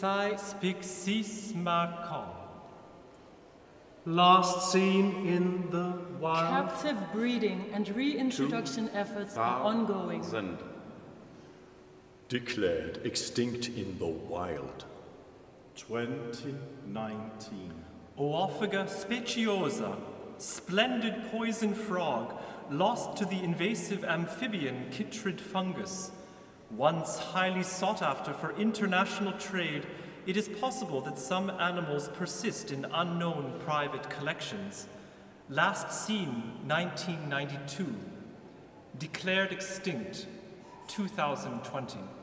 Spixismacon. Last seen in the wild. Captive breeding and reintroduction efforts are ongoing. Declared extinct in the wild. 2019. Oophaga speciosa, splendid poison frog, lost to the invasive amphibian chytrid fungus. Once highly sought after for international trade, it is possible that some animals persist in unknown private collections. Last seen 1992. Declared extinct 2020.